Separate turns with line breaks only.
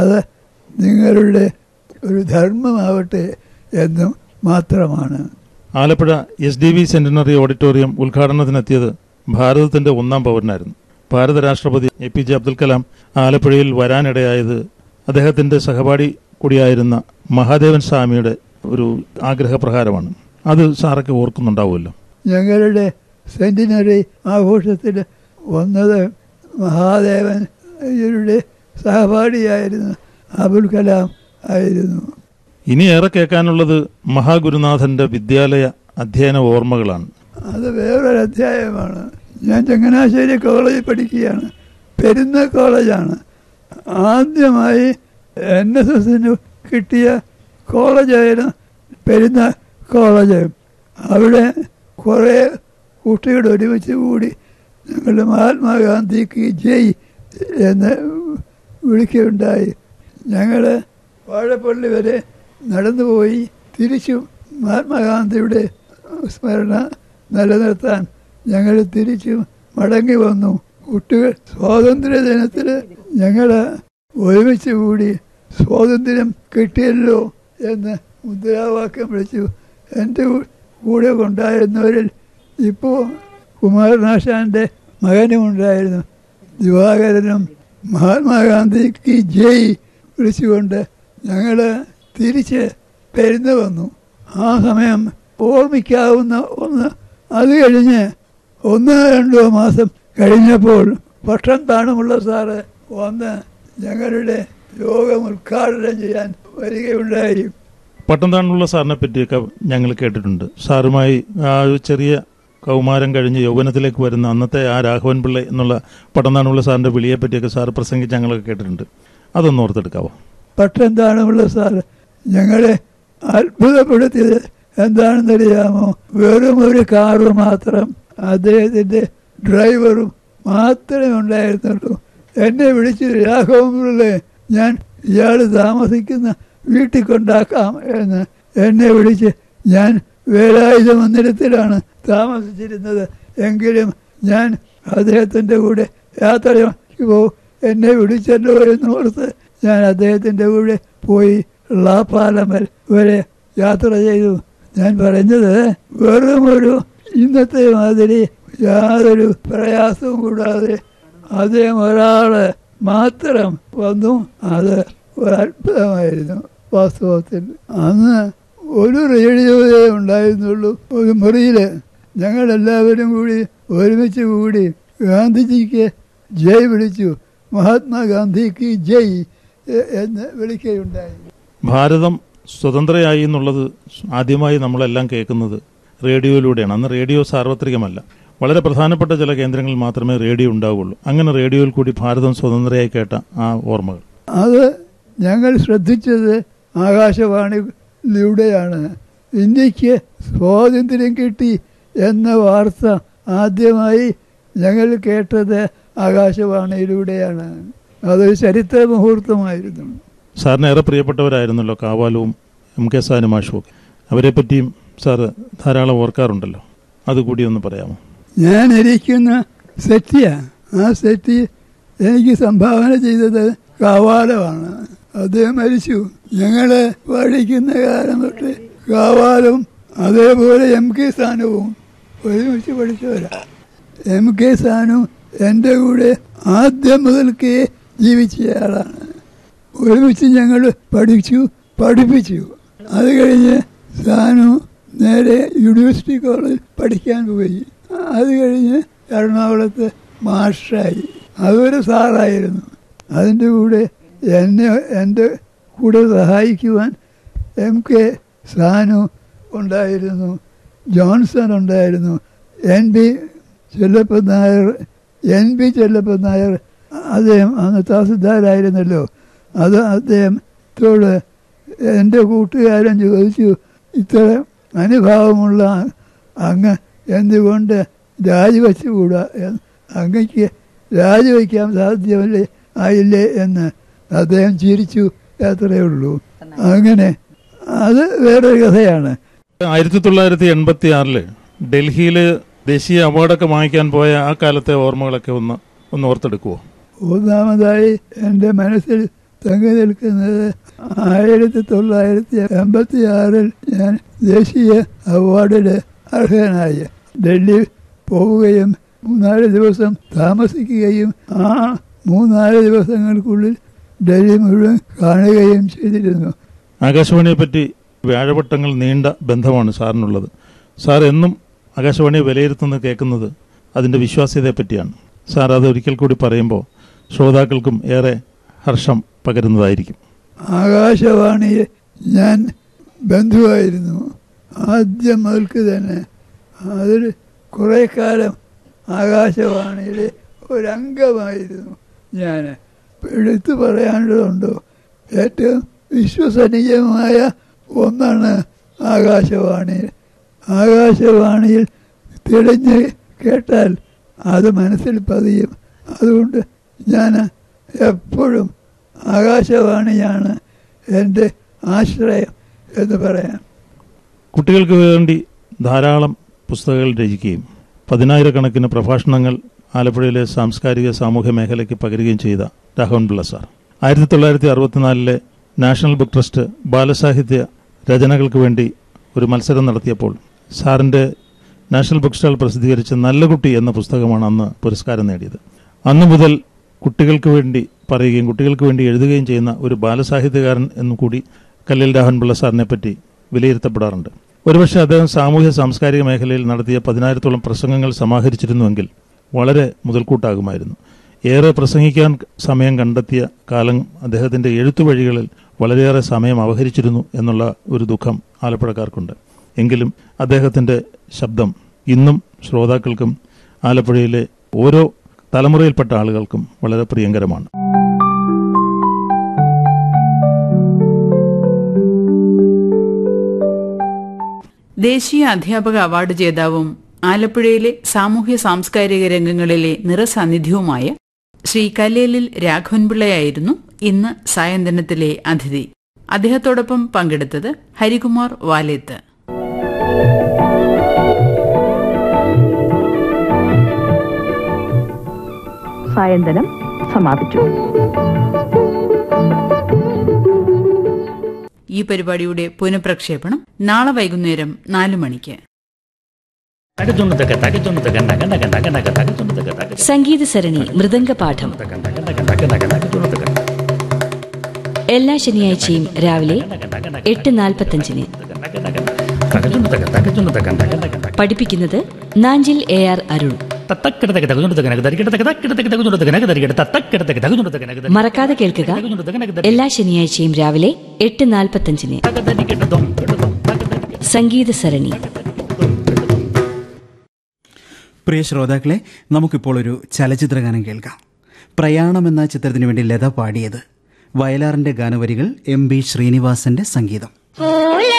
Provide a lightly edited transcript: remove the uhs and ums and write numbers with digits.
അത് നിങ്ങളുടെ ഒരു ധർമ്മമാവട്ടെ എന്നും മാത്രമാണ്.
ആലപ്പുഴ SDV സെന്റിനറി ഓഡിറ്റോറിയം ഉദ്ഘാടനത്തിനെത്തിയത് ഭാരതത്തിന്റെ 1ാം പൗരനായിരുന്നു. ഭാരത രാഷ്ട്രപതി APJ അബ്ദുൽ കലാം ആലപ്പുഴയിൽ വരാനിടയായത് അദ്ദേഹത്തിന്റെ സഹപാഠി കൂടിയായിരുന്ന മഹാദേവൻ സ്വാമിയുടെ ഒരു ആഗ്രഹപ്രകാരമാണ്. അത് സാറൊക്കെ ഓർക്കുന്നുണ്ടാവുമല്ലോ.
ഞങ്ങളുടെ സെന്റിനറി ആഘോഷത്തിൽ വന്നത് മഹാദേവന്റെ സഹപാഠിയായിരുന്നു അബുൽ കലാം ആയിരുന്നു.
ഇനി ഏറെ കേൾക്കാനുള്ളത് മഹാഗുരുനാഥന്റെ വിദ്യാലയ അധ്യയന ഓർമ്മകളാണ്.
അത് വേറൊരു അധ്യായമാണ്. ഞാൻ ചങ്ങനാശ്ശേരി കോളേജിൽ പഠിക്കുകയാണ്. പെരുന്ന കോളേജാണ്. ആദ്യമായി NSSന് കിട്ടിയ കോളേജായിരുന്നു പെരുന്ന കോളേജ്. അവിടെ കുറേ കുട്ടികൾ ഒരുമിച്ച് കൂടി ഞങ്ങൾ മഹാത്മാഗാന്ധിക്ക് ജയ് എന്ന് വിളിക്കുകയുണ്ടായി. ഞങ്ങൾ വാഴപ്പള്ളി വരെ നടന്നുപോയി തിരിച്ചും മഹാത്മാഗാന്ധിയുടെ സ്മരണ നിലനിർത്താൻ ഞങ്ങൾ തിരിച്ചും മടങ്ങി വന്നു. കുട്ടികൾ സ്വാതന്ത്ര്യ ദിനത്തിൽ ഞങ്ങൾ ഒരുമിച്ച് കൂടി സ്വാതന്ത്ര്യം കിട്ടിയല്ലോ എന്ന് മുദ്രാവാക്യം വിളിച്ചു. എൻ്റെ കൂടെ ഉണ്ടായിരുന്നവരിൽ ഇപ്പോൾ കുമാരനാശാൻ്റെ മകനും ഉണ്ടായിരുന്നു. ദിവാകരനും മഹാത്മാഗാന്ധിക്ക് ജയ് വിളിച്ചുകൊണ്ട് ഞങ്ങൾ തിരിച്ച് പെരുന്ന് വന്നു. ആ സമയം ഓർമ്മിക്കാവുന്ന ഒന്ന്. അത് കഴിഞ്ഞ് 1-2 മാസം കഴിഞ്ഞപ്പോൾ പക്ഷം താണുമുള്ള സാറ് വന്ന് ഞങ്ങളുടെ യോഗം ഉദ്ഘാടനം ചെയ്യാൻ വരികയുണ്ടായി.
പട്ടം താണുള്ള സാറിനെ പറ്റിയൊക്കെ ഞങ്ങൾ കേട്ടിട്ടുണ്ട്. സാറുമായി ആ ചെറിയ കൗമാരം കഴിഞ്ഞ് യൗവനത്തിലേക്ക് വരുന്ന അന്നത്തെ ആ രാഘവൻ പിള്ള എന്നുള്ള പട്ടം താണുള്ള സാറിന്റെ വിളിയെ പറ്റിയൊക്കെ സാറ് പ്രസംഗിച്ച് ഞങ്ങളൊക്കെ കേട്ടിട്ടുണ്ട്. അതൊന്ന് ഓർത്തെടുക്കാവോ?
പട്ടം താണുള്ള സാറ് ഞങ്ങളെ അത്ഭുതപ്പെടുത്തിയത് എന്താണെന്നറിയാമോ? വെറും ഒരു കാറ് മാത്രം, അദ്ദേഹത്തിൻ്റെ ഡ്രൈവറും മാത്രമേ ഉണ്ടായിരുന്നുള്ളൂ. എന്നെ വിളിച്ച് രാഘവൻപിള്ളയെ ഞാൻ ഇയാൾ താമസിക്കുന്ന വീട്ടിൽ കൊണ്ടാക്കാം എന്ന് എന്നെ വിളിച്ച്, ഞാൻ വേലായുധ മന്ദിരത്തിലാണ് താമസിച്ചിരുന്നത്. എങ്കിലും ഞാൻ അദ്ദേഹത്തിൻ്റെ കൂടെ യാത്രയ്ക്ക് പോകും. എന്നെ വിളിച്ചല്ലോ എന്നോർത്ത് ഞാൻ അദ്ദേഹത്തിൻ്റെ കൂടെ പോയി ളാപ്പാലം വരെ യാത്ര ചെയ്തു. ഞാൻ പറഞ്ഞത് വെറും ഒരു ഇന്നത്തെ മാതിരി യാതൊരു പ്രയാസവും കൂടാതെ അദ്ദേഹം ഒരാള് മാത്രം വന്നു. അത് ഒരു അത്ഭുതമായിരുന്നു. വാസ്തവത്തിൽ അന്ന് ഒരു റേഡിയോയേ ഉണ്ടായിരുന്നുള്ളൂ. ഒരു മുറിയിൽ ഞങ്ങളെല്ലാവരും കൂടി ഒരുമിച്ച് കൂടി ഗാന്ധിജിക്ക് ജയ് വിളിച്ചു. മഹാത്മാഗാന്ധിക്ക് ജയ് എന്ന് വിളിക്കുകയുണ്ടായി.
ഭാരതം സ്വതന്ത്രയായി എന്നുള്ളത് ആദ്യമായി നമ്മളെല്ലാം കേൾക്കുന്നത് റേഡിയോയിലൂടെയാണ്. അന്ന് റേഡിയോ സാർവത്രികമല്ല. വളരെ പ്രധാനപ്പെട്ട ചില കേന്ദ്രങ്ങളിൽ മാത്രമേ റേഡിയോ ഉണ്ടാവുകയുള്ളൂ. അങ്ങനെ റേഡിയോയിൽ കൂടി ഭാരതം സ്വതന്ത്രയായി കേട്ട ആ ഓർമ്മകൾ,
അത് ഞങ്ങൾ ശ്രദ്ധിച്ചത് ആകാശവാണിയിലൂടെയാണ്. ഇന്ത്യക്ക് സ്വാതന്ത്ര്യം കിട്ടി എന്ന വാർത്ത ആദ്യമായി ഞങ്ങൾ കേട്ടത് ആകാശവാണിയിലൂടെയാണ്. അതൊരു ചരിത്ര മുഹൂർത്തമായിരുന്നു.
സാറിന് ഏറെ പ്രിയപ്പെട്ടവരായിരുന്നല്ലോ കാവാലവും MK സാനുമാഷും ഒക്കെ. അവരെ പറ്റിയും സാറ് ധാരാളം ഓർക്കാറുണ്ടല്ലോ. അതുകൂടി ഒന്ന് പറയാമോ?
ഞാൻ ഇരിക്കുന്ന സെറ്റിയാണ്. ആ സെറ്റി എനിക്ക് സംഭാവന ചെയ്തത് കാവാലമാണ്. അദ്ദേഹം മരിച്ചു. ഞങ്ങൾ പഠിക്കുന്ന കാലം തൊട്ട് കാവാലും അതേപോലെ MK സാനുവും ഒരുമിച്ച് പഠിച്ചവരാ. MK സാനു എൻ്റെ കൂടെ ആദ്യം മുതൽക്കേ ജീവിച്ചയാളാണ്. ഒരുമിച്ച് ഞങ്ങൾ പഠിപ്പിച്ചു. അത് കഴിഞ്ഞ് സാനു നേരെ യൂണിവേഴ്സിറ്റി കോളേജിൽ പഠിക്കാൻ പോയി. അത് കഴിഞ്ഞ് എറണാകുളത്ത് മാസ്റ്ററായി. അതൊരു സാറായിരുന്നു. അതിൻ്റെ കൂടെ എൻ്റെ കൂടെ സഹായിക്കുവാൻ MK സാനു ഉണ്ടായിരുന്നു, ജോൺസൺ ഉണ്ടായിരുന്നു, NB ചെല്ലപ്പൻ നായർ അദ്ദേഹം അന്ന് തഹസിൽദാരായിരുന്നല്ലോ. അത് അദ്ദേഹത്തോട് എൻ്റെ കൂട്ടുകാരൻ ചോദിച്ചു, ഇത്ര അനുഭാവമുള്ള അങ്ങ് എന്തുകൊണ്ട് രാജിവെച്ചുകൂടാ? അങ്ങയ്ക്ക് രാജിവെക്കാൻ സാധ്യമല്ലേ ആയില്ലേ എന്ന് അദ്ദേഹം ചിരിച്ചു. അത്രയേ ഉള്ളൂ. അങ്ങനെ അത് വേറൊരു കഥയാണ്.
1986 ഡൽഹിയില് ദേശീയ അവാർഡൊക്കെ വാങ്ങിക്കാൻ പോയ ആ കാലത്തെ ഓർമ്മകളൊക്കെ ഒന്ന് ഓർത്തെടുക്കുവോ?
ഒന്നാമതായി എൻ്റെ മനസ്സിൽ തങ്ങി നിൽക്കുന്നത് 1986 ഞാൻ ദേശീയ അവാർഡിന് അർഹനായി. ഡൽഹി പോവുകയും 3-4 ദിവസം താമസിക്കുകയും ആ 3-4 ദിവസങ്ങൾക്കുള്ളിൽ ഡൽഹി മുഴുവൻ കാണുകയും ചെയ്തിരുന്നു.
ആകാശവാണിയെ പറ്റി വ്യാഴവട്ടങ്ങൾ നീണ്ട ബന്ധമാണ് സാറിനുള്ളത്. സാർ എന്നും ആകാശവാണിയെ വിലയിരുത്തുന്നത് കേൾക്കുന്നത് അതിൻ്റെ വിശ്വാസ്യതയെ പറ്റിയാണ്. സാർ അത് ഒരിക്കൽ കൂടി പറയുമ്പോൾ ശ്രോതാക്കൾക്കും ഏറെ ഹർഷം പകരുന്നതായിരിക്കും.
ആകാശവാണിയിൽ ഞാൻ ബന്ധുവായിരുന്നു ആദ്യം മുതൽക്ക് തന്നെ. അതിൽ കുറേ കാലം ആകാശവാണിയിലെ ഒരംഗമായിരുന്നു ഞാൻ. എടുത്തു പറയാനുള്ളതുണ്ടോ? ഏറ്റവും വിശ്വസനീയമായ ഒന്നാണ് ആകാശവാണിയിൽ. ആകാശവാണിയിൽ തെളിഞ്ഞ് കേട്ടാൽ അത് മനസ്സിൽ പതിയും. അതുകൊണ്ട് ഞാൻ എപ്പോഴും ആകാശവാണിയാണ് എൻ്റെ ആശ്രയം എന്ന് പറയാം.
കുട്ടികൾക്ക് വേണ്ടി ധാരാളം പുസ്തകങ്ങൾ രചിക്കുകയും 10,000-കണക്കിന് പ്രഭാഷണങ്ങൾ ആലപ്പുഴയിലെ സാംസ്കാരിക സാമൂഹ്യ മേഖലയ്ക്ക് പകരുകയും ചെയ്ത Raghavan Pillai sir 1964 national book trust ബാലസാഹിത്യ രചനകൾക്ക് വേണ്ടി ഒരു മത്സരം നടത്തിയപ്പോൾ സാറിൻ്റെ നാഷണൽ ബുക്ക് സ്റ്റാൾ പ്രസിദ്ധീകരിച്ച നല്ല കുട്ടി എന്ന പുസ്തകമാണ് അന്ന് പുരസ്കാരം നേടിയത്. അന്നു മുതൽ കുട്ടികൾക്ക് വേണ്ടി പറയുകയും കുട്ടികൾക്ക് വേണ്ടി എഴുതുകയും ചെയ്യുന്ന ഒരു ബാലസാഹിത്യകാരൻ എന്നു കൂടി കല്ലിൽ രാഘവൻപിള്ള സാറിനെ പറ്റി വിലയിരുത്തപ്പെടാറുണ്ട്. ഒരുപക്ഷെ അദ്ദേഹം സാമൂഹ്യ സാംസ്കാരിക മേഖലയിൽ നടത്തിയ 10,000-ഓളം പ്രസംഗങ്ങൾ സമാഹരിച്ചിരുന്നുവെങ്കിൽ വളരെ മുതൽക്കൂട്ടാകുമായിരുന്നു. ഏറെ പ്രസംഗിക്കാൻ സമയം കണ്ടെത്തിയ കാലം അദ്ദേഹത്തിൻ്റെ എഴുത്തുവഴികളിൽ വളരെയേറെ സമയം അപഹരിച്ചിരുന്നു എന്നുള്ള ഒരു ദുഃഖം ആലപ്പുഴക്കാർക്കുണ്ട്. എങ്കിലും അദ്ദേഹത്തിൻ്റെ ശബ്ദം ഇന്നും ശ്രോതാക്കൾക്കും ആലപ്പുഴയിലെ ഓരോ തലമുറയിൽപ്പെട്ട ആളുകൾക്കും വളരെ പ്രിയങ്കരമാണ്.
ദേശീയ അധ്യാപക അവാർഡ് ജേതാവും ആലപ്പുഴയിലെ സാമൂഹ്യ സാംസ്കാരിക രംഗങ്ങളിലെ നിറസാന്നിധ്യവുമായ ശ്രീ കല്ലേലിൽ രാഘവൻപിള്ളയായിരുന്നു ഇന്ന് സായന്തനത്തിലെ അതിഥി. അദ്ദേഹത്തോടൊപ്പം പങ്കെടുത്തത് ഹരികുമാർ വാലേത്ത്.
സായന്തനം സമാപിച്ചു.
ഈ പരിപാടിയുടെ പുനഃപ്രക്ഷേപണം നാളെ വൈകുന്നേരം 4 മണിക്ക്.
സംഗീത സരണി മൃദംഗപാഠം എല്ലാ ശനിയാഴ്ചയും രാവിലെ 8:45. പഠിപ്പിക്കുന്നത് നാഞ്ചിൽ AR അരുൺ. മറക്കാതെ കേൾക്കുക എല്ലാ ശനിയാഴ്ചയും രാവിലെ 8:45. സംഗീത സരണി.
പ്രിയ ശ്രോതാക്കളെ, നമുക്കിപ്പോൾ ഒരു ചലച്ചിത്രഗാനം കേൾക്കാം. പ്രയാണം എന്ന ചിത്രത്തിനു വേണ്ടി ലത പാടിയത്. വയലാറിന്റെ ഗാനവരികൾ MB ശ്രീനിവാസന്റെ സംഗീതം.